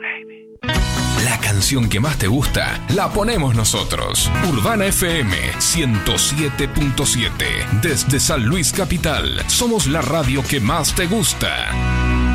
La canción que más te gusta, la ponemos nosotros. Urbana FM 107.7. Desde San Luis Capital, somos la radio que más te gusta.